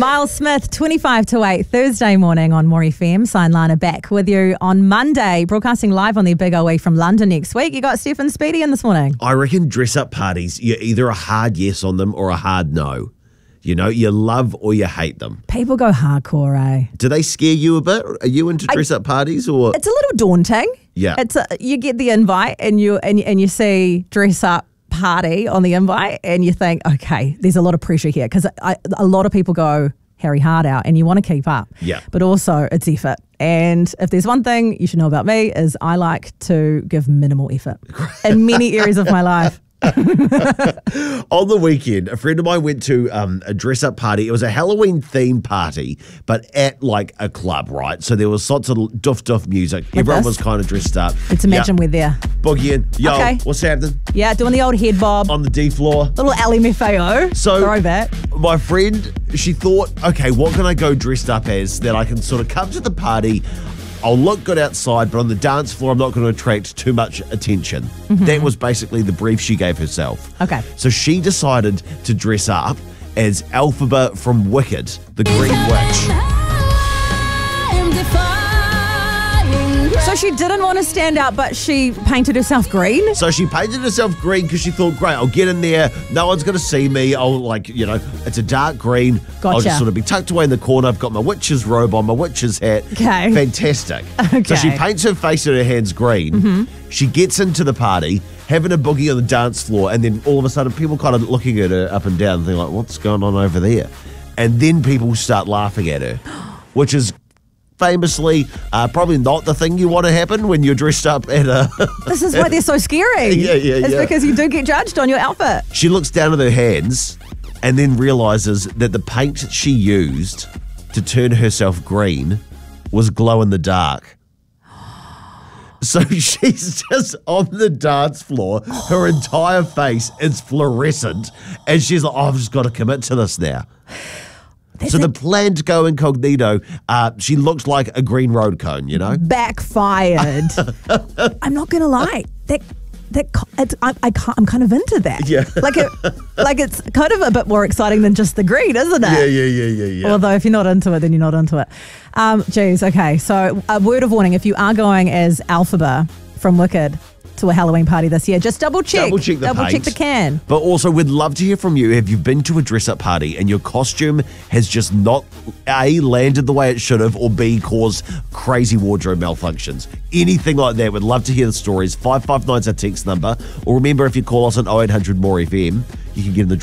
Miles Smith, 25 to 8, Thursday morning on More FM. Sign Lana back with you on Monday, broadcasting live on the Big OE from London next week. You got Stephen Speedy in this morning. I reckon dress-up parties, you're either a hard yes on them or a hard no. You know, you love or you hate them. People go hardcore, eh? Do they scare you a bit? Are you into dress-up parties or? It's a little daunting. Yeah. You get the invite and you see dress-up party on the invite and you think, okay, there's a lot of pressure here because a lot of people go Harry Hard out and you want to keep up. Yeah. But also it's effort. And if there's one thing you should know about me is I like to give minimal effort in many areas of my life. On the weekend, a friend of mine went to a dress-up party. It was a Halloween theme party, but at like a club, right? So there was lots of doof music. Everyone was kind of dressed up. Let's imagine we're there. Boogieing. Yo, okay. What's happening? Yeah, doing the old head bob. On the D floor. Little LMFAO. So throwback. My friend, she thought, okay, what can I go dressed up as that I can sort of come to the party? I'll look good outside, but on the dance floor, I'm not going to attract too much attention. Mm-hmm. That was basically the brief she gave herself. Okay. So she decided to dress up as Elphaba from Wicked, the Green Witch. So she didn't want to stand out, but she painted herself green? So she painted herself green because she thought, great, I'll get in there. No one's going to see me. I'll it's a dark green. Gotcha. I'll just sort of be tucked away in the corner. I've got my witch's robe on, my witch's hat. Okay. Fantastic. Okay. So she paints her face and her hands green. Mm-hmm. She gets into the party, having a boogie on the dance floor, and then all of a sudden people kind of looking at her up and down and they're like, what's going on over there? And then people start laughing at her, which is famously probably not the thing you want to happen when you're dressed up at a... This is why they're so scary. Yeah. It's because you do get judged on your outfit. She looks down at her hands and then realises that the paint she used to turn herself green was glow in the dark. So she's just on the dance floor. Her entire face is fluorescent and she's like, I've just got to commit to this now. So the plan to go incognito, she looks like a green road cone, you know? Backfired. I'm not going to lie. I'm kind of into that. Yeah. Like it's kind of a bit more exciting than just the green, isn't it? Yeah. Although if you're not into it, then you're not into it. Okay. So a word of warning, if you are going as Elphaba from Wicked to a Halloween party this year, just double check the can. But also, we'd love to hear from you. Have you been to a dress-up party and your costume has just not A, landed the way it should have, or B, caused crazy wardrobe malfunctions? Anything like that, we'd love to hear the stories. 559's our text number. Or remember, if you call us on 0800 More FM, you can get in the